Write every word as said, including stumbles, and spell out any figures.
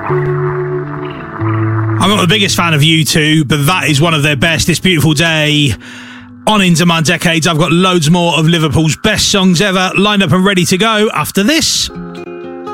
I'm not the biggest fan of U two, but that is one of their best. This Beautiful Day on Into My Decades. I've got loads more of Liverpool's best songs ever lined up and ready to go after this.